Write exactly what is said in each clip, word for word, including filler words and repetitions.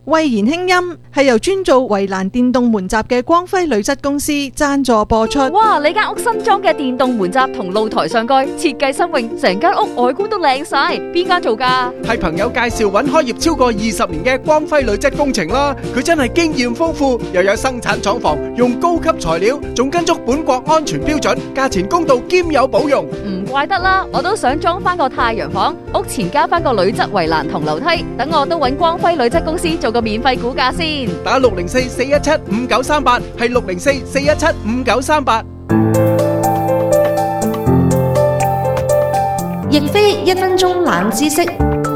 慧言輕音係由專做圍欄電動門閘嘅光輝鋁質公司贊助播出。 哇！你間屋新裝嘅電動門閘同露台上蓋設計新穎，成間屋外觀都靚晒。邊間做㗎？ 係朋友介紹揾開業超過二十年嘅光輝鋁質工程啦。佢真係經驗豐富，又有生產廠房，用高級材料，仲跟足本國安全標準，價錢公道兼有保用。 唔怪得啦，我都想裝翻個太陽房，屋前加翻個鋁質圍欄同樓梯，等我都揾光輝鋁質公司做個免費估價先。 打六零四四一七五九三八，係六零四四一七五九三八。 亦非一分鐘冷知識。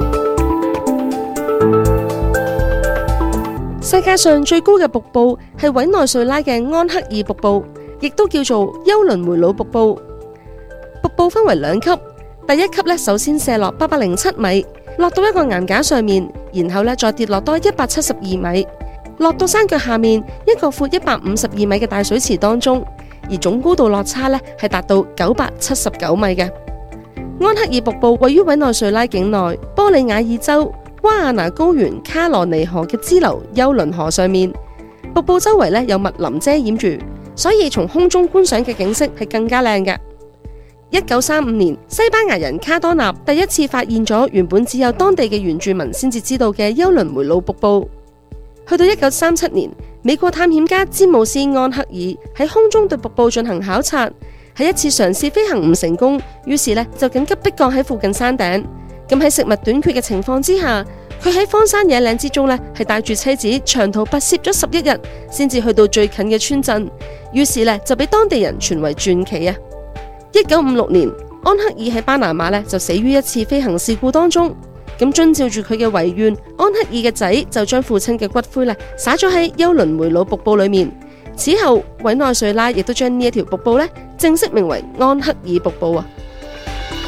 世界上最高嘅瀑布係委內瑞拉嘅安克爾瀑布，亦都叫做休倫梅魯瀑布。瀑布分為兩級，第一級咧首先射落八百零七米，落到一個岩架上面，然後咧再跌落多一百七十二米，落到山腳下面一個闊一百五十二米嘅大水池當中，而總高度落差咧係達到九百七十九米嘅。安克爾瀑布位於委內瑞拉境內波里亞爾州瓦亞拿高原卡羅尼河嘅支流休倫河上面，瀑布周圍咧有密林遮掩住，所以從空中觀賞嘅景色係更加靚嘅。一九三五年，西班牙人卡多納第一次發現咗原本只有當地嘅原住民先至知道嘅休倫梅魯瀑布。去到一九三七年，美國探險家詹姆斯安克爾喺空中對瀑布進行考察，喺一次嘗試飛行唔成功，於是呢就緊急迫降喺附近山頂。咁喺食物短缺嘅情況之下，佢喺荒山野嶺之中呢係帶住妻子長途跋涉咗十一日，先至去到最近嘅村鎮。於是呢就俾當地人傳為傳奇啊！一九五六年，安克爾喺巴拿馬呢就死於一次飛行事故當中。咁遵照住佢嘅遺願，安克爾嘅仔就將父親嘅骨灰呢灑咗喺休倫梅魯瀑布裏面。此後，委內瑞拉亦都將呢一條瀑布呢正式名為安克爾瀑布啊！